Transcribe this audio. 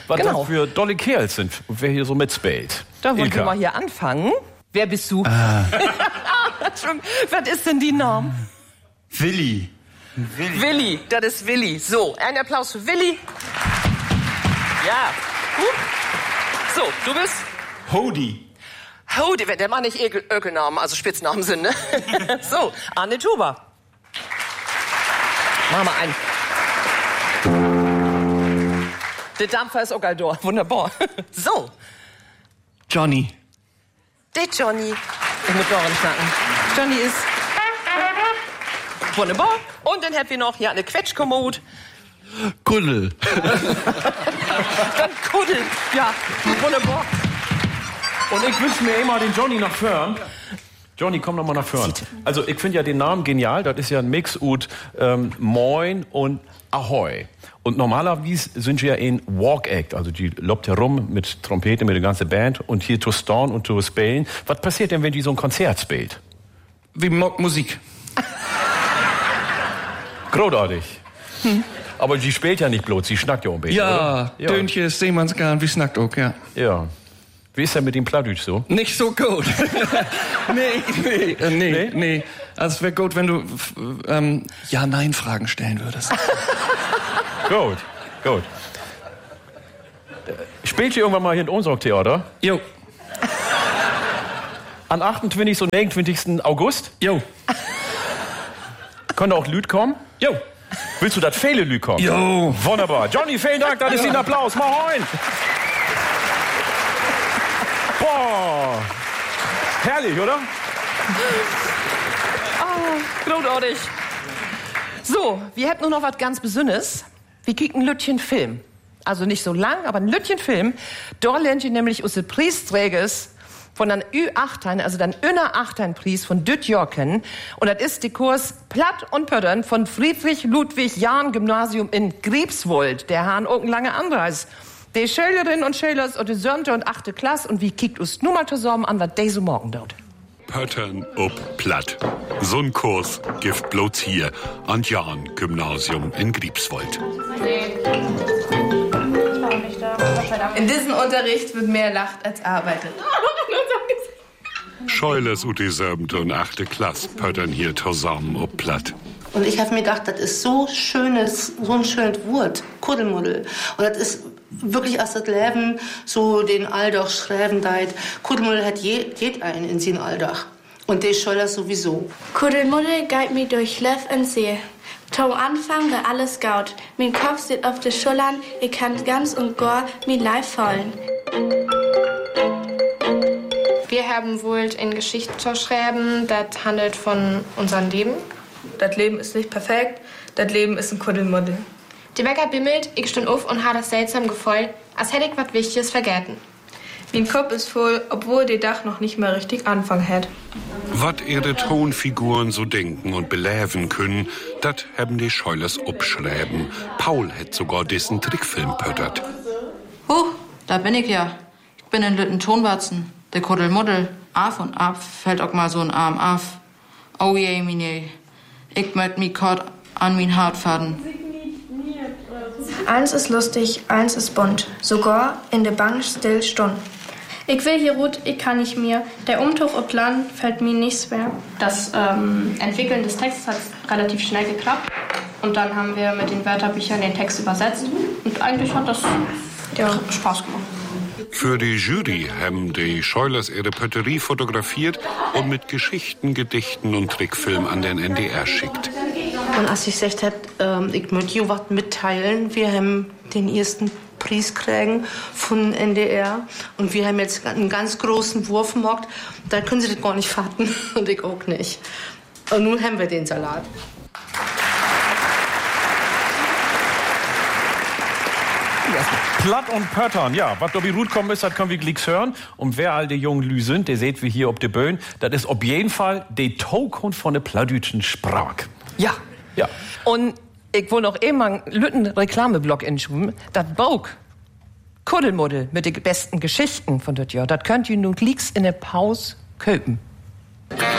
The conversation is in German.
was Genau. das für dolle Kerls sind und wer hier so mitspielt. Da wollen Ilka. wir mal hier anfangen. Wer bist du? Was ist denn die Name? Willi. Willi, das ist Willi. So, ein Applaus für Willi. Ja. So, du bist? Hodi. Hodi, der macht nicht Ökelnamen, also Spitznamen sind, ne? So, Anne Tuba. Mach mal einen. Der Dampfer ist auch geil da. Wunderbar. So. Johnny. Der Johnny. Ich muss Doren schnacken. Johnny ist... Wunderbar. Und dann hätten wir noch hier eine Quetschkommode. Kuddel. Dann Kuddel. Ja, wunderbar. Und ich wünsche mir immer den Johnny nach vorn. Johnny, komm noch mal nach vorn. Also ich finde ja den Namen genial. Das ist ja ein Mix ut Moin und Ahoi. Und normalerweise sind wir ja in Walk-Act. Also die lobt herum mit Trompete, mit der ganzen Band. Und hier zu Storn und zu spielen. Was passiert denn, wenn die so ein Konzert spielt? Wie Musik. Großartig. Aber die spielt ja nicht bloß, sie schnackt ja ein bisschen, Ja, oder? Döntje, Seemannsgarn, wie snackt auch, ja. Ja. Wie ist denn mit dem Plattdeutsch so? Nicht so gut. Nee. Also es wäre gut, wenn du Ja-Nein-Fragen stellen würdest. Gut. Spielt ihr irgendwann mal hier in Umsorgtheater? Jo. Am 28. und 29. August? Jo. Können auch Lüd kommen? Jo. Willst du, dass viele Lüd kommen? Jo. Wunderbar. Johnny, vielen Dank, das ist ein Applaus. Moin. Boah. Herrlich, oder? Großartig. So, wir hätten nur noch was ganz Besonderes. Wir kriegen ein Lütchen Film. Also nicht so lang, aber ein Lütchen Film. Da lernt ihr nämlich unsere Preisträgers von den Ü18, also den Inner 18 Preis von Dütjör kennen. Und das ist der Kurs Platt und Pöttern von Friedrich Ludwig Jahn Gymnasium in Greifswald. Der Hahn auch ein langer Anreis. Die Schülerinnen und Schüler aus der 7. und 8. Klasse und wie kickt uns nur mal zusammen an, was diese Morgen dort. Pöttern ob Platt. So'n Kurs gibt bloß hier an Jahn Gymnasium in Greifswald. In diesem Unterricht wird mehr lacht als arbeitet. Scheulers und die 7. und 8. Klasse pöttern hier zusammen ob Platt. Und ich habe mir gedacht, das ist so ein schönes Wort, Kuddelmuddel. Und das ist wirklich aus das Leben so den Alldach schreiben deit. Kuddelmuddel hat jed einen in sin Alldach. Und der Scheuler sowieso. Kuddelmuddel geht mir durch Löff und See. Zum Anfang war alles gaut. Mein Kopf steht auf den Schultern, ich kann ganz und gar mein Leib fallen. Wir haben wohl in Geschichte zu schreiben, das handelt von unserem Leben. Das Leben ist nicht perfekt, das Leben ist ein Kuddelmuddel. Die Wecker bimmelt, ich stund auf und habe das seltsam Gefühl, als hätte ich was Wichtiges vergessen. Mein Kopf ist voll, obwohl der Dach noch nicht mal richtig anfangen hat. Was ihre Tonfiguren so denken und beläven können, das haben die Scheulers abschreiben. Paul hat sogar diesen Trickfilm pöttert. Da bin ich ja. Ich bin in Lütten Tonwatzen. Der Kuddelmuddel. Af und ab fällt auch mal so ein Arm af. Oh je, mine. Ich möcht mi kort an min Hart faden. Eins ist lustig, eins ist bunt. Sogar in der Bank still stund. Ich will hier ruht, ich kann nicht mehr. Der Umtuch ob Land fällt mir nicht schwer. Das Entwickeln des Textes hat relativ schnell geklappt. Und dann haben wir mit den Wörterbüchern den Text übersetzt. Und eigentlich hat das Spaß gemacht. Für die Jury haben die Scheulers ihre Pötterie fotografiert und mit Geschichten, Gedichten und Trickfilm an den NDR schickt. Und als ich gesagt habe, ich möchte hier was mitteilen, wir haben den ersten Preis kriegen von NDR und wir haben jetzt einen ganz großen Wurf gemacht, da können Sie das gar nicht fassen und ich auch nicht. Und nun haben wir den Salat. Platt und Pöttern, ja. Was da wie gut kommen ist, das können wir gleich hören. Und wer all die jungen Lü sind, der seht wir hier ob de Böen, das ist auf jeden Fall die Token von der plattdeutschen Sprache. Ja. Ja. Und ich will noch immer einen lütten Reklameblock inschuben. Das Buch Kuddelmuddel mit den besten Geschichten von das Jahr, das könnt ihr nun gleich in der Pause köpen.